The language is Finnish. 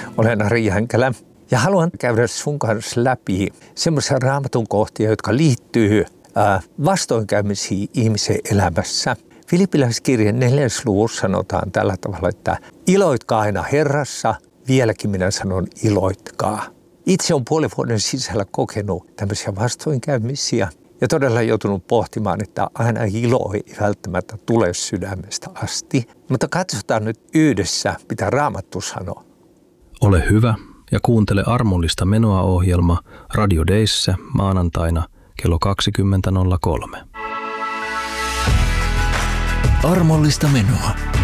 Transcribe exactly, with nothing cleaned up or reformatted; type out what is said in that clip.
Olen Ari Jänkelä ja haluan käydä sun kanssa läpi semmoisia raamatun kohtia, jotka liittyy äh, vastoinkäymisiin ihmisen elämässä. Filippiläiskirjan neljäs luvussa sanotaan tällä tavalla, että iloitkaa aina Herrassa, vieläkin minä sanon iloitkaa. Itse on puolen vuoden sisällä kokenut tämmöisiä vastoinkäymisiä ja todella joutunut pohtimaan, että aina ilo ei välttämättä tule sydämestä asti. Mutta katsotaan nyt yhdessä, mitä Raamattu sanoo. Ole hyvä ja kuuntele Armollista menoa -ohjelma Radio Dayssä maanantaina kello kaksikymmentä nolla kolme. Armollista menoa.